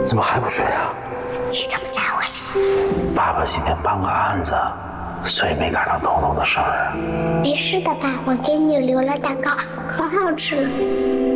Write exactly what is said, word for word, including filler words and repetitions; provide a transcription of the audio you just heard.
怎么还不睡啊？ 你怎么才回来？ 爸爸今天办个案子，所以没赶上彤彤的生日。 没事的吧？我给你留了蛋糕，可好吃了。